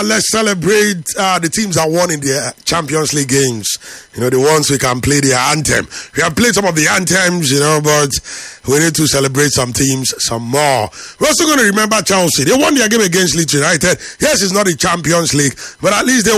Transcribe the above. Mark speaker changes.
Speaker 1: let's celebrate the teams that won in the Champions League games. You know, the ones we can play their anthem. We have played some of the anthems, you know, but we need to celebrate some teams some more. We're also going to remember Chelsea. They won their game against Leeds United. Yes, it's not the Champions League, but at least they